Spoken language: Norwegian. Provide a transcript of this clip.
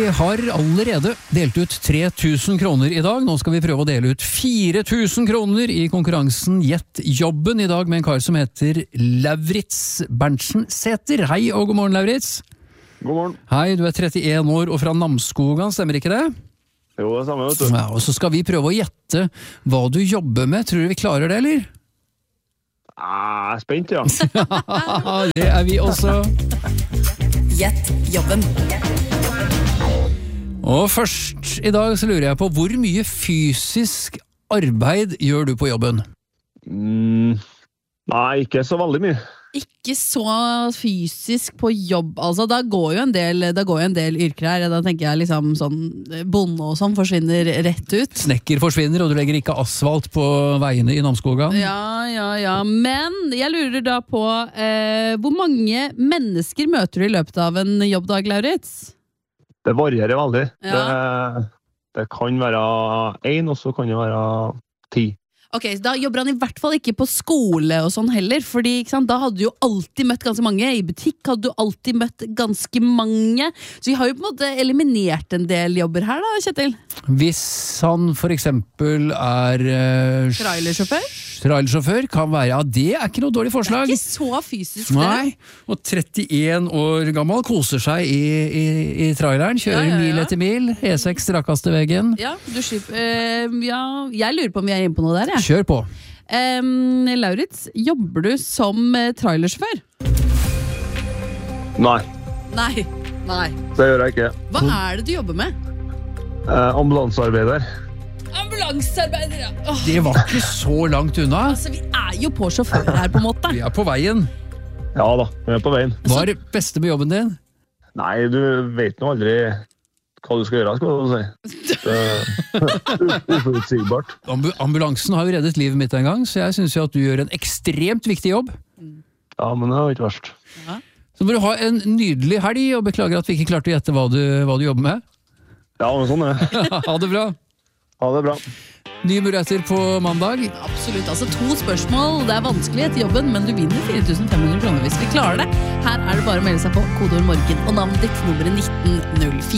har allerede delt ut 3000 kroner i dag. Nå skal vi prøve å dele ut 4000 kroner i konkurransen Gjett jobben i dag med en kar som heter Lauritz Berntsen Sæther. Hei og god morgen, Lauritz. God morgen. Hei, du er 31 år og fra Namsskogan, stemmer ikke det? Jo, det er samme, vet du. Ja, og så skal vi prøve å gjette hva du jobber med. Tror du vi klarer det, eller? Jeg er spent, ja. Det er vi også. Gjett jobben. Og først i dag så lurer jeg på, hvor mye fysisk arbeid gjør du på jobben? Nei, ikke så veldig mye. Ikke så fysisk på jobb, altså. Da går jo en del yrker her. Da tenker jeg liksom sånn bonde og sånn forsvinner rett ut. Snekker forsvinner, og du legger ikke asfalt på veiene i Namsskogan? Ja. Men jeg lurer da på hvor mange mennesker møter du i løpet av en jobbdag, Lauritz? Det varierer veldig. Ja. Det kan være 1, og så kan det være 10. Ok, så da jobber han i hvert fall ikke på skole og sånn heller, fordi ikke sant, da hadde du jo alltid møtt ganske mange. I butikk hadde du alltid møtt ganske mange. Så vi har jo på en måte eliminert en del jobber her da, Kjetil. Hvis han for eksempel er trailersjåfør, kan være, ja, det er ikke noe dårlig forslag. Det er ikke så fysisk. Nei, og 31 år gammel, koser seg i traileren, kjører mil etter mil, E6 rakkeste veggen. Ja, du slipper, jeg lurer på om vi er inne på noe der, ja. Kjør på. Lauritz, jobber du som trailersjåfør? Nei, Nei. det gjør jeg ikke. Hva er det du jobber med? Ambulansearbeider. Ambulansearbeider, ja. Det var ikke så langt unna. Altså, vi er jo på sjåfør her på en måte. Vi er på veien. Ja da, vi er på veien. Hva er det beste med jobben din? Nei, du vet nå aldri hva du skal gjøre, skal du si. Det er uforutsigbart. Ambulansen har jo reddet livet mitt en gang, så jeg synes jo at du gjør en ekstremt viktig jobb. Ja, men det er jo ikke verst. Ja. Så må du ha en nydelig helg, og beklager at vi ikke klarte å gjette hva du jobber med. Ja, men sånn er det. Ha det bra. Ha det bra. Nye muligheter på mandag. Absolutt, altså 2 spørsmål. Det er vanskelig etter jobben, men du vinner 4500 kroner hvis vi klarer det. Her er det bare å melde seg på kodeord morgen og navnet ditt nummeret 1904.